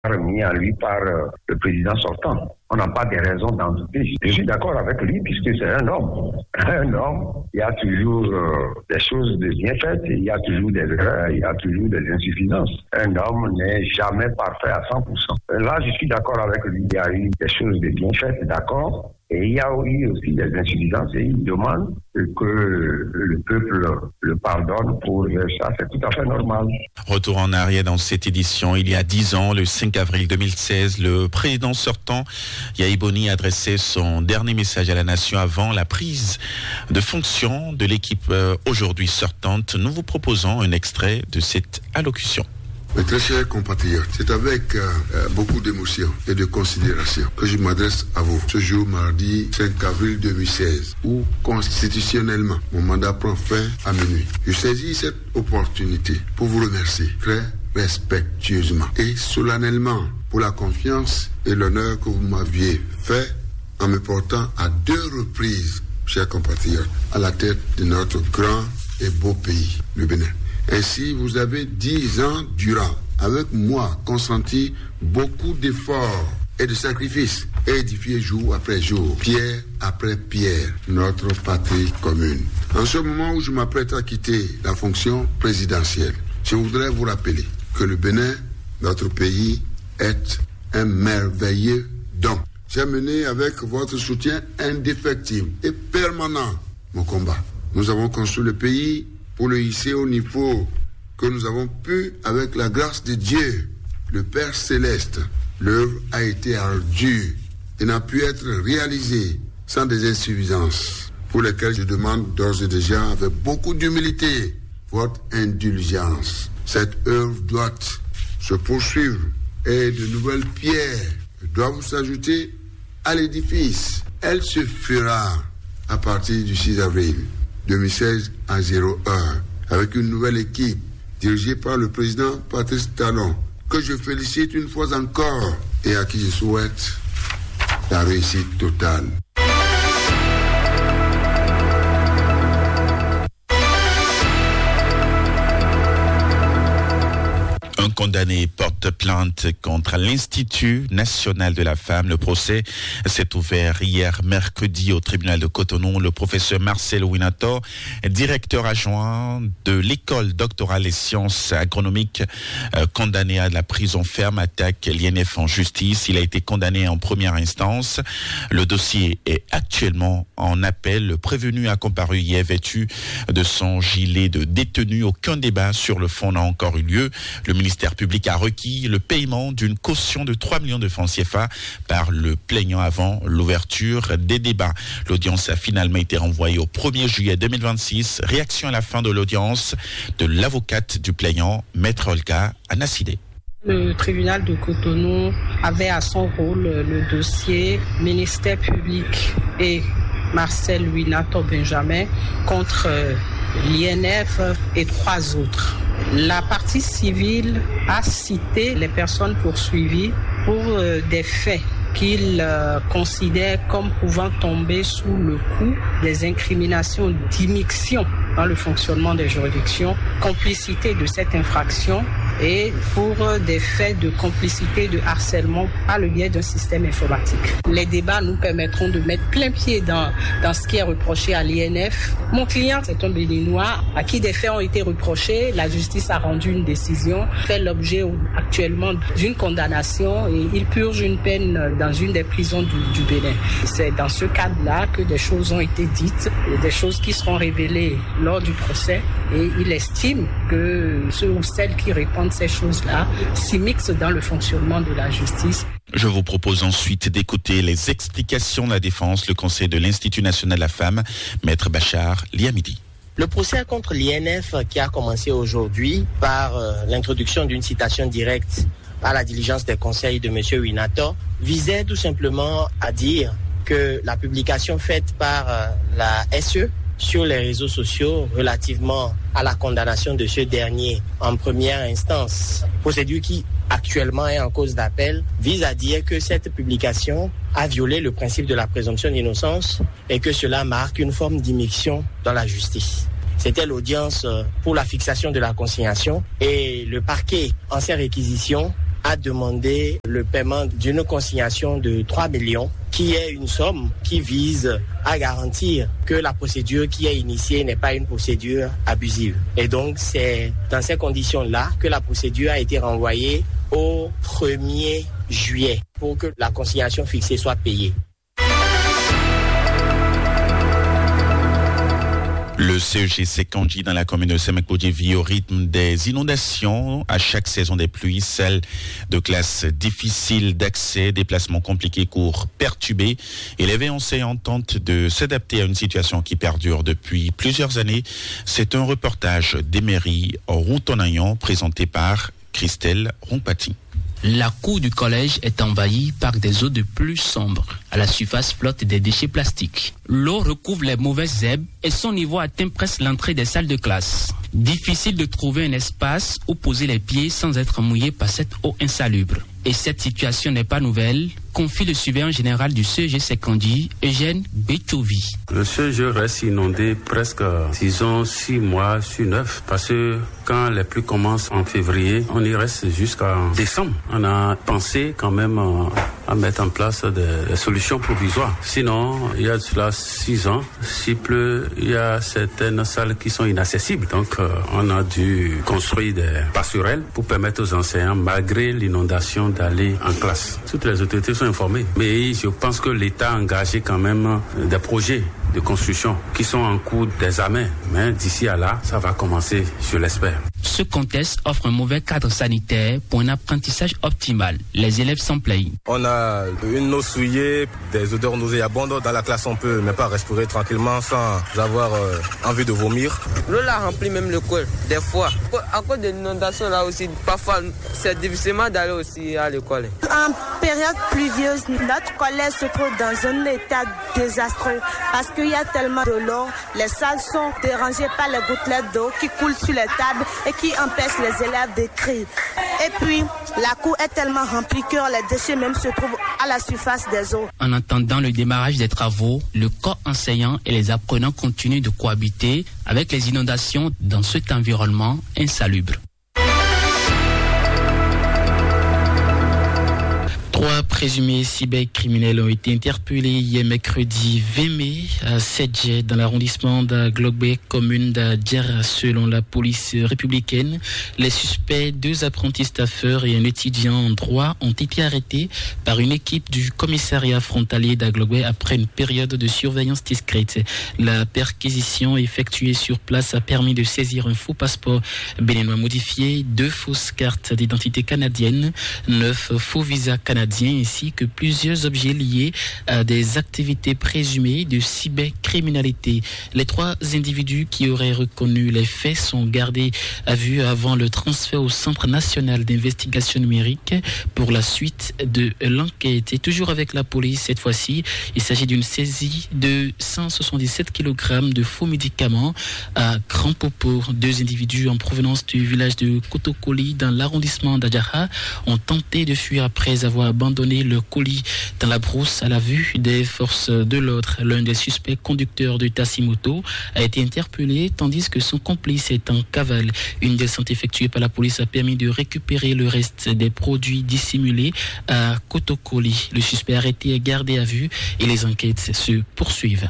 remis à lui par le président sortant. On n'a pas de raison d'en douter. Je suis d'accord avec lui puisque c'est un homme. Un homme, il y a toujours des choses de bien faites, il y a toujours des erreurs, il y a toujours des insuffisances. Un homme n'est jamais parfait à 100%. Là, je suis d'accord avec lui. Il y a eu des choses de bien faites, d'accord. Et il y a eu aussi des insuffisances et il demande que le peuple le pardonne pour ça. C'est tout à fait normal. Retour en arrière dans cette édition. Il y a 10 ans, le 5 avril 2016, le président sortant, Yahya Boni, a adressé son dernier message à la nation avant la prise de fonction de l'équipe aujourd'hui sortante. Nous vous proposons un extrait de cette allocution. Mes très chers compatriotes, c'est avec beaucoup d'émotion et de considération que je m'adresse à vous ce jour mardi 5 avril 2016 où constitutionnellement mon mandat prend fin à minuit. Je saisis cette opportunité pour vous remercier très respectueusement et solennellement pour la confiance et l'honneur que vous m'aviez fait en me portant à 2 reprises, chers compatriotes, à la tête de notre grand et beau pays, le Bénin. Ainsi, vous avez 10 ans durant, avec moi, consenti beaucoup d'efforts et de sacrifices, et édifié jour après jour, pierre après pierre, notre patrie commune. En ce moment où je m'apprête à quitter la fonction présidentielle, je voudrais vous rappeler que le Bénin, notre pays, est un merveilleux don. J'ai mené avec votre soutien indéfectible et permanent mon combat. Nous avons construit le pays pour le hisser au niveau que nous avons pu avec la grâce de Dieu, le Père Céleste. L'œuvre a été ardue et n'a pu être réalisée sans des insuffisances pour lesquelles je demande d'ores et déjà avec beaucoup d'humilité votre indulgence. Cette œuvre doit se poursuivre et de nouvelles pierres doivent s'ajouter à l'édifice. Elle se fera à partir du 6 avril 2016 à 01 avec une nouvelle équipe dirigée par le président Patrice Talon que je félicite une fois encore et à qui je souhaite la réussite totale. Un condamné porte plainte contre l'Institut national de la femme. Le procès s'est ouvert hier mercredi au tribunal de Cotonou. Le professeur Marcel Winato, directeur adjoint de l'école doctorale des sciences agronomiques, condamné à la prison ferme, attaque l'INF en justice. Il a été condamné en première instance. Le dossier est actuellement en appel. Le prévenu a comparu hier vêtu de son gilet de détenu. Aucun débat sur le fond n'a encore eu lieu. Le ministère public a requis le paiement d'une caution de 3 millions de francs CFA par le plaignant avant l'ouverture des débats. L'audience a finalement été renvoyée au 1er juillet 2026. Réaction à la fin de l'audience de l'avocate du plaignant, Maître Olga Anasidé. Le tribunal de Cotonou avait à son rôle le dossier ministère public et Marcel Winato Benjamin contre l'INF et 3 autres. La partie civile a cité les personnes poursuivies pour des faits qu'il considère comme pouvant tomber sous le coup des incriminations d'immixtion dans le fonctionnement des juridictions, complicité de cette infraction et pour des faits de complicité de harcèlement par le biais d'un système informatique. Les débats nous permettront de mettre plein pied dans ce qui est reproché à l'INF. Mon client, c'est un Béninois à qui des faits ont été reprochés. La justice a rendu une décision, fait l'objet actuellement d'une condamnation et il purge une peine dans une des prisons du Bénin. C'est dans ce cadre-là que des choses ont été dites, des choses qui seront révélées lors du procès et il estime que ceux ou celles qui répondent ces choses-là s'immiscent dans le fonctionnement de la justice. Je vous propose ensuite d'écouter les explications de la défense, le conseil de l'Institut national de la femme, Maître Bachar Liamidi. Le procès contre l'INF qui a commencé aujourd'hui par l'introduction d'une citation directe à la diligence des conseils de M. Winato visait tout simplement à dire que la publication faite par la SE sur les réseaux sociaux relativement à la condamnation de ce dernier en première instance, procédure qui actuellement est en cause d'appel, vise à dire que cette publication a violé le principe de la présomption d'innocence et que cela marque une forme d'immixtion dans la justice. C'était l'audience pour la fixation de la consignation et le parquet, en ses réquisitions, a demandé le paiement d'une consignation de 3 millions, qui est une somme qui vise à garantir que la procédure qui est initiée n'est pas une procédure abusive. Et donc, c'est dans ces conditions-là que la procédure a été renvoyée au 1er juillet pour que la consignation fixée soit payée. Le CEG Sekandji dans la commune de Semekoudji vit au rythme des inondations à chaque saison des pluies, celles de classes difficiles d'accès, déplacements compliqués, cours perturbés. Et les enseignants tentent de s'adapter à une situation qui perdure depuis plusieurs années. C'est un reportage d'Emery Routonayan présenté par Christelle Rompati. La cour du collège est envahie par des eaux de pluie sombres. À la surface flottent des déchets plastiques. L'eau recouvre les mauvaises herbes et son niveau atteint presque l'entrée des salles de classe. Difficile de trouver un espace où poser les pieds sans être mouillé par cette eau insalubre. Et cette situation n'est pas nouvelle, confie le surveillant général du CEG Sekandji, Eugène Betchovi. Le CEG reste inondé presque, 6 mois sur 9, parce que quand les pluies commencent en février, on y reste jusqu'à décembre. On a pensé quand même à mettre en place des solutions provisoires. Sinon, il y a cela 6 ans, s'il pleut, il y a certaines salles qui sont inaccessibles. Donc, on a dû construire des passerelles pour permettre aux enseignants, malgré l'inondation, d'aller en classe. Toutes les autorités sont informées, mais je pense que l'État a engagé quand même des projets de construction qui sont en cours d'examen. Mais d'ici à là, ça va commencer, je l'espère. Ce contexte offre un mauvais cadre sanitaire pour un apprentissage optimal. Les élèves s'en plaignent. On a une eau souillée, des odeurs nauséabondes. Dans la classe, on peut même pas respirer tranquillement sans avoir envie de vomir. L'eau l'a rempli même le col, des fois. À cause de l'inondation là aussi, parfois c'est difficilement d'aller aussi à l'école. En période pluvieuse, notre collège se trouve dans un état désastreux parce qu'il y a tellement de l'eau. Les salles sont dérangées par les gouttelettes d'eau qui coulent sur les tables et qui empêchent les élèves d'écrire. Et puis, la cour est tellement remplie que les déchets même se trouvent à la surface des eaux. En attendant le démarrage des travaux, le corps enseignant et les apprenants continuent de cohabiter avec les inondations dans cet environnement insalubre. 3 présumés cybercriminels ont été interpellés hier mercredi 20 mai à Sedje dans l'arrondissement d'Aglogbe, commune d'Adjer. Selon la police républicaine, les suspects, 2 apprentis staffeurs et un étudiant en droit, ont été arrêtés par une équipe du commissariat frontalier d'Aglogbe après une période de surveillance discrète. La perquisition effectuée sur place a permis de saisir un faux passeport béninois modifié, 2 fausses cartes d'identité canadiennes, 9 faux visas canadiens ainsi que plusieurs objets liés à des activités présumées de cybercriminalité. Les 3 individus qui auraient reconnu les faits sont gardés à vue avant le transfert au Centre national d'investigation numérique pour la suite de l'enquête. Et toujours avec la police, cette fois-ci, il s'agit d'une saisie de 177 kg de faux médicaments à Grand Popo. 2 individus en provenance du village de Kotokoli dans l'arrondissement d'Adjara ont tenté de fuir après avoir abandonné le colis dans la brousse à la vue des forces de l'ordre. L'un des suspects conducteurs de Tassimoto a été interpellé tandis que son complice est en cavale. Une descente effectuée par la police a permis de récupérer le reste des produits dissimulés à Kotokoli. Le suspect arrêté est gardé à vue et les enquêtes se poursuivent.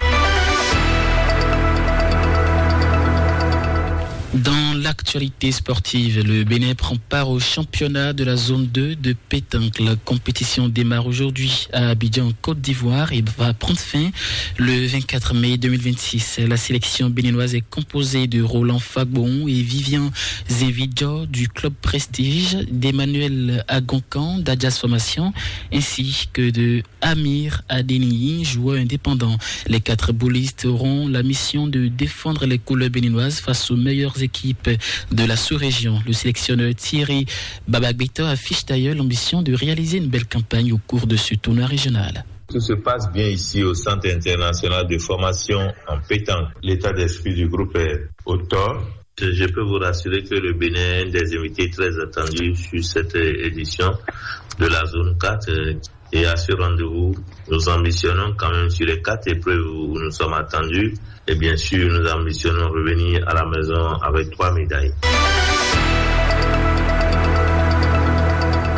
Dans l'actualité sportive, le Bénin prend part au championnat de la zone 2 de pétanque. La compétition démarre aujourd'hui à Abidjan, Côte d'Ivoire et va prendre fin le 24 mai 2026. La sélection béninoise est composée de Roland Fagbon et Vivian Zevidjo du club Prestige, d'Emmanuel Agoncan d'Adjas Formation ainsi que de Amir Adeniyi, joueur indépendant. Les 4 boulistes auront la mission de défendre les couleurs béninoises face aux meilleures équipes de la sous-région. Le sélectionneur Thierry Babagbito affiche d'ailleurs l'ambition de réaliser une belle campagne au cours de ce tournoi régional. Tout se passe bien ici au Centre international de formation en pétanque. L'état d'esprit du groupe est au top. Je peux vous rassurer que le Bénin est un des invités très attendus sur cette édition de la zone 4. Et à ce rendez-vous, nous ambitionnons quand même sur les 4 épreuves où nous sommes attendus. Et bien sûr, nous ambitionnons revenir à la maison avec 3 médailles.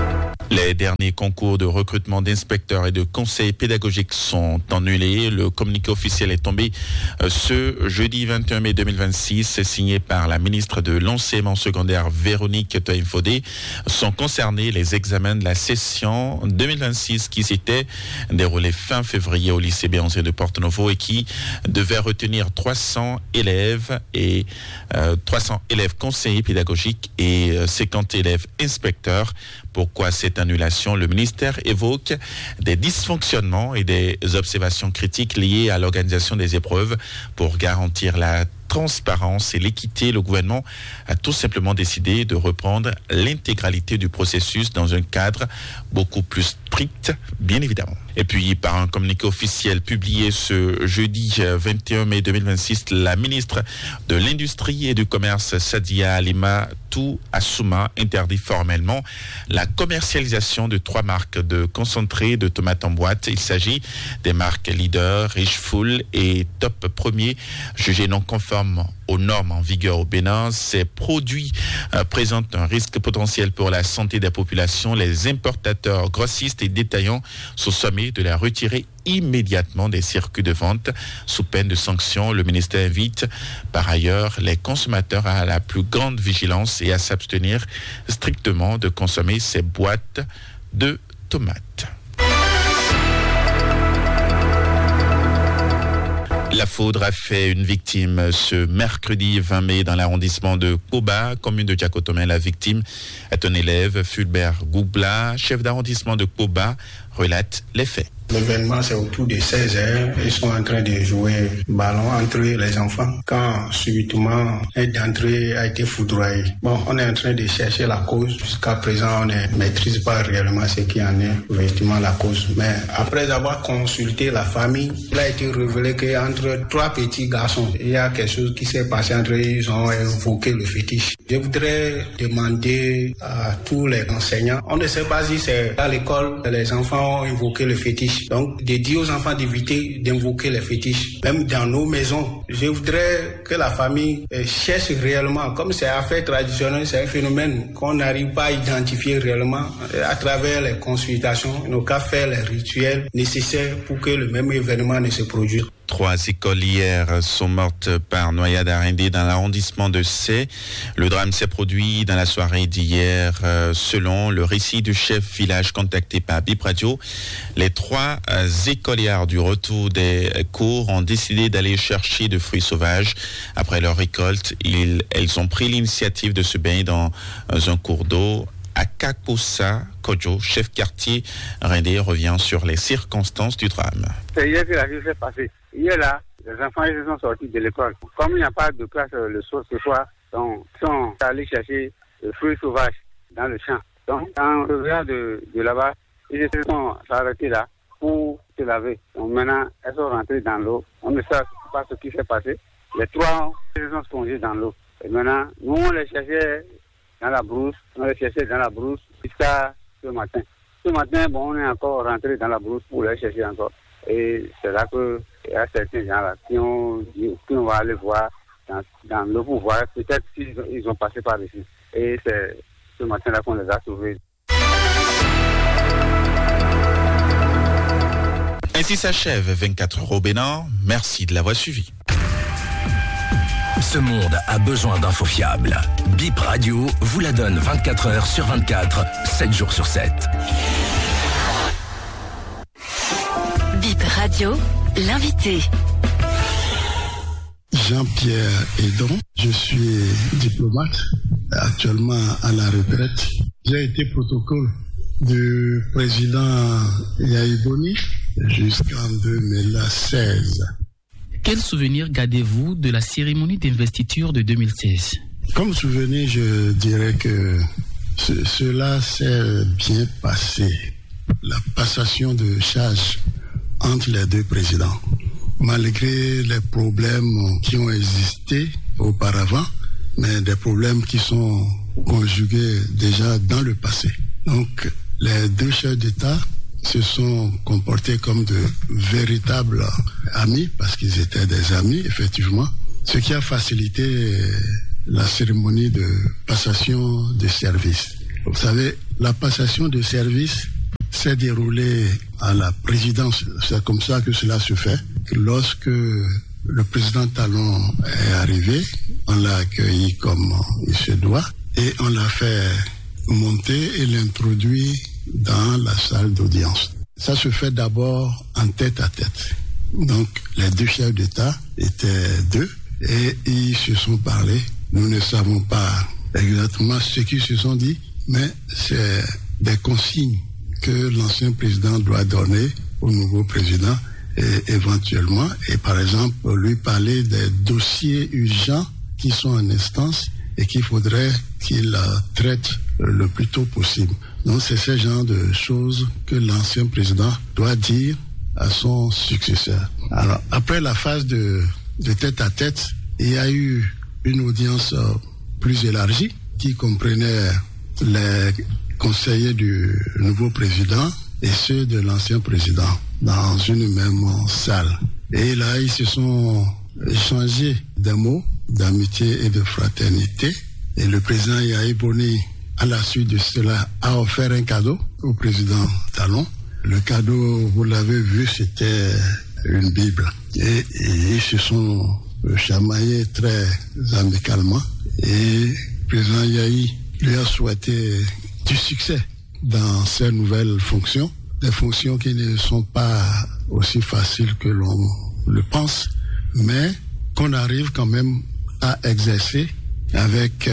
Les derniers concours de recrutement d'inspecteurs et de conseils pédagogiques sont annulés. Le communiqué officiel est tombé ce jeudi 21 mai 2026, signé par la ministre de l'Enseignement secondaire Véronique Toïmfodé. Sont concernés les examens de la session 2026 qui s'était déroulée fin février au lycée Béancé de Porto-Novo et qui devait retenir 300 élèves et 300 élèves conseillers pédagogiques et 50 élèves inspecteurs. Pourquoi cette annulation? Le ministère évoque des dysfonctionnements et des observations critiques liées à l'organisation des épreuves. Pour garantir la transparence et l'équité, le gouvernement a tout simplement décidé de reprendre l'intégralité du processus dans un cadre beaucoup plus strict, bien évidemment. Et puis, par un communiqué officiel publié ce jeudi 21 mai 2026, la ministre de l'Industrie et du Commerce, Sadia Alima Assouma, interdit formellement la commercialisation de 3 marques de concentré de tomates en boîte. Il s'agit des marques Leader, Richeful et Top Premier, jugées non conformes aux normes en vigueur au Bénin. Ces produits présentent un risque potentiel pour la santé des populations. Les importateurs, grossistes et détaillants sont sommés de la retirer immédiatement des circuits de vente sous peine de sanctions. Le ministère invite par ailleurs les consommateurs à la plus grande vigilance et à s'abstenir strictement de consommer ces boîtes de tomates. La foudre a fait une victime ce mercredi 20 mai dans l'arrondissement de Koba, commune de Diakotomé. La victime est un élève, Fulbert Goubla, chef d'arrondissement de Koba, relate les faits. L'événement, c'est autour de 16h. Ils sont en train de jouer ballon entre les enfants. Quand subitement, un d'entre eux a été foudroyé. Bon, on est en train de chercher la cause. Jusqu'à présent, on ne maîtrise pas réellement ce qui en est effectivement la cause. Mais après avoir consulté la famille, il a été révélé qu'entre 3 petits garçons, il y a quelque chose qui s'est passé entre eux. Ils ont évoqué le fétiche. Je voudrais demander à tous les enseignants, on ne sait pas si c'est à l'école que les enfants ont évoqué le fétiche. Donc, de dire aux enfants d'éviter d'invoquer les fétiches. Même dans nos maisons, je voudrais que la famille cherche réellement, comme c'est affaire traditionnelle, c'est un phénomène qu'on n'arrive pas à identifier réellement à travers les consultations, nos cas faire les rituels nécessaires pour que le même événement ne se produise. 3 écolières sont mortes par noyade arrêtée dans l'arrondissement de Sey. Le drame s'est produit dans la soirée d'hier. Selon le récit du chef village contacté par Bip Radio, les 3 écolières du retour des cours ont décidé d'aller chercher de fruits sauvages. Après leur récolte, elles ont pris l'initiative de se baigner dans un cours d'eau. Akakusa Kojo, chef quartier Rindé, revient sur les circonstances du drame. C'est hier que la vie s'est passée. Hier là, les enfants ils sont sortis de l'école. Comme il n'y a pas de classe le soir ce soir, donc ils sont allés chercher des fruits sauvages dans le champ. Donc en revenant de là-bas, ils se sont arrêtés là pour se laver. Donc maintenant, elles sont rentrées dans l'eau. On ne sait pas ce qui s'est passé. Les 3 ils sont plongés dans l'eau. Et maintenant, nous on les cherchait dans la brousse, jusqu'à ce matin. Ce matin, bon, on est encore rentré dans la brousse pour les chercher encore. Et c'est là qu'il y a certains gens là qui ont dit qu'on va aller voir dans le pouvoir, peut-être qu'ils ont passé par ici. Et c'est ce matin là qu'on les a trouvés. Ainsi s'achève 24 heures au Bénin. Merci de l'avoir suivi. Ce monde a besoin d'infos fiables. Bip Radio vous la donne 24 heures sur 24, 7 jours sur 7. Bip Radio, l'invité. Jean-Pierre Edon, je suis diplomate, actuellement à la retraite. J'ai été protocole du président Yahya Boni jusqu'en 2016. Quel souvenir gardez-vous de la cérémonie d'investiture de 2016? Comme souvenir, je dirais que cela s'est bien passé. La passation de charge entre les 2 présidents, malgré les problèmes qui ont existé auparavant, mais des problèmes qui sont conjugués déjà dans le passé. Donc, les 2 chefs d'État se sont comportés comme de véritables amis, parce qu'ils étaient des amis, effectivement, ce qui a facilité la cérémonie de passation de service. Vous savez, la passation de service s'est déroulée à la présidence. C'est comme ça que cela se fait. Lorsque le président Talon est arrivé, on l'a accueilli comme il se doit et on l'a fait monter et l'introduit dans la salle d'audience. Ça se fait d'abord en tête à tête. Donc les deux chefs d'État étaient deux et ils se sont parlé. Nous ne savons pas exactement ce qu'ils se sont dit, mais c'est des consignes que l'ancien président doit donner au nouveau président et éventuellement, et par exemple, lui parler des dossiers urgents qui sont en instance et qu'il faudrait qu'il traite le plus tôt possible. Donc c'est ce genre de choses que l'ancien président doit dire à son successeur. Alors, après la phase de tête à tête, il y a eu une audience plus élargie qui comprenait les conseillers du nouveau président et ceux de l'ancien président dans une même salle. Et là, ils se sont échangés des mots d'amitié et de fraternité. Et le président Yahi Boni, à la suite de cela, a offert un cadeau au président Talon. Le cadeau, vous l'avez vu, c'était une Bible. Et ils se sont chamaillés très amicalement. Et le président Yahi lui a souhaité du succès dans ses nouvelles fonctions, des fonctions qui ne sont pas aussi faciles que l'on le pense, mais qu'on arrive quand même à exercer avec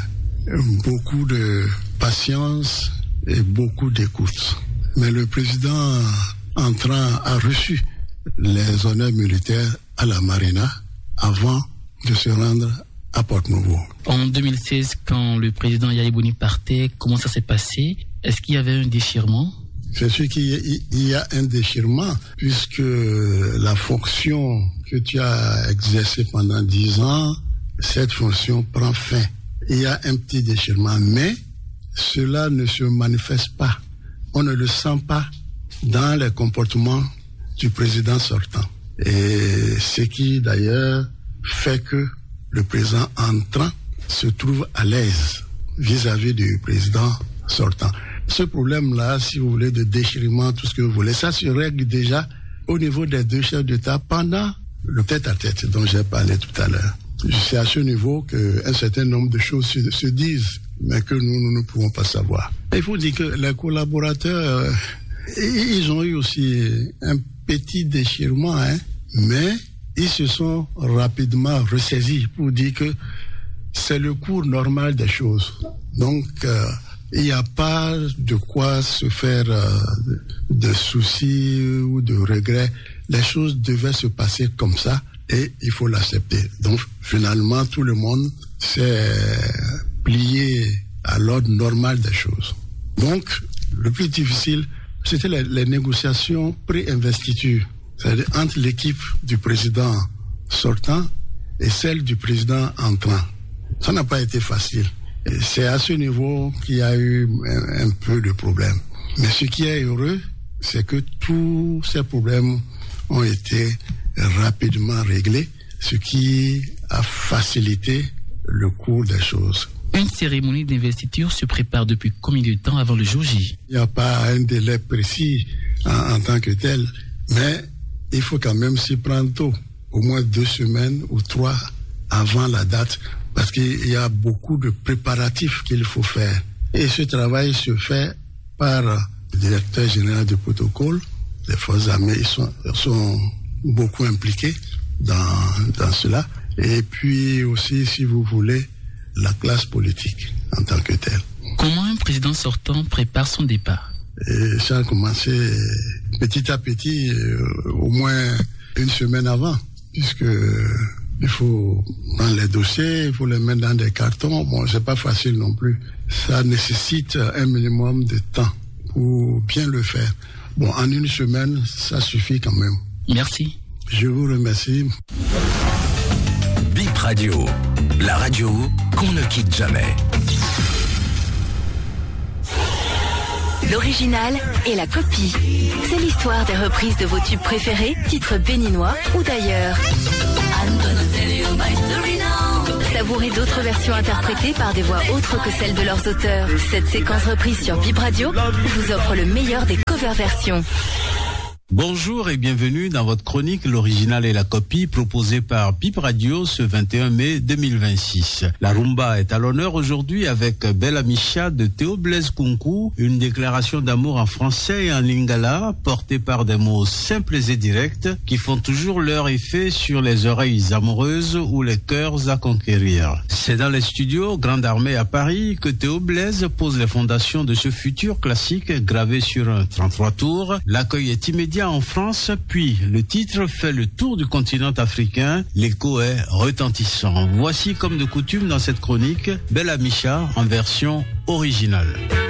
beaucoup de patience et beaucoup d'écoute. Mais le président entrant a reçu les honneurs militaires à la Marina avant de se rendre à Porto-Novo. En 2016, quand le président Yahi Boni partait, comment ça s'est passé? Est-ce qu'il y avait un déchirement? C'est sûr qu'il y a un déchirement, puisque la fonction que tu as exercée pendant 10 ans, cette fonction prend fin. Il y a un petit déchirement, mais cela ne se manifeste pas. On ne le sent pas dans les comportements du président sortant. Et ce qui d'ailleurs fait que le président entrant se trouve à l'aise vis-à-vis du président sortant. Ce problème-là, si vous voulez, de déchirement, tout ce que vous voulez, ça se règle déjà au niveau des deux chefs d'État pendant le tête-à-tête dont j'ai parlé tout à l'heure. C'est à ce niveau qu'un certain nombre de choses se disent, mais que nous ne pouvons pas savoir. Il faut dire que les collaborateurs, ils ont eu aussi un petit déchirement, mais ils se sont rapidement ressaisis pour dire que c'est le cours normal des choses. Donc, il n'y a pas de quoi se faire de soucis ou de regrets. Les choses devaient se passer comme ça et il faut l'accepter. Donc, finalement, tout le monde s'est plié à l'ordre normal des choses. Donc, le plus difficile, c'était les négociations pré-investiture. C'est-à-dire entre l'équipe du président sortant et celle du président entrant. Ça n'a pas été facile. Et c'est à ce niveau qu'il y a eu un peu de problèmes. Mais ce qui est heureux, c'est que tous ces problèmes ont été rapidement réglés, ce qui a facilité le cours des choses. Une cérémonie d'investiture se prépare depuis combien de temps avant le jour J? Il n'y a pas un délai précis en tant que tel, mais il faut quand même s'y prendre tôt, au moins 2 semaines ou 3 avant la date, parce qu'il y a beaucoup de préparatifs qu'il faut faire. Et ce travail se fait par le directeur général du protocole. Les forces armées sont beaucoup impliquées dans cela. Et puis aussi, si vous voulez, la classe politique en tant que telle. Comment un président sortant prépare son départ? Et ça a commencé petit à petit, au moins 1 semaine avant, puisque il faut prendre les dossiers, il faut les mettre dans des cartons. Bon, c'est pas facile non plus. Ça nécessite un minimum de temps pour bien le faire. Bon, en 1 semaine, ça suffit quand même. Merci. Je vous remercie. Bip Radio, la radio qu'on ne quitte jamais. L'original et la copie. C'est l'histoire des reprises de vos tubes préférés, titres béninois ou d'ailleurs. Ça savourer d'autres versions interprétées par des voix autres que celles de leurs auteurs. Cette séquence reprise sur Bip Radio vous offre le meilleur des cover versions. Bonjour et bienvenue dans votre chronique L'original et la copie proposée par Bip Radio ce 21 mai 2026. La rumba est à l'honneur aujourd'hui avec Bella Misha de Théo Blaise Kunku, une déclaration d'amour en français et en lingala portée par des mots simples et directs qui font toujours leur effet sur les oreilles amoureuses ou les cœurs à conquérir. C'est dans les studios Grande Armée à Paris que Théo Blaise pose les fondations de ce futur classique gravé sur un 33 tours. L'accueil est immédiat en France, puis le titre fait le tour du continent africain. L'écho est retentissant. Voici comme de coutume dans cette chronique, Bella Misha en version originale.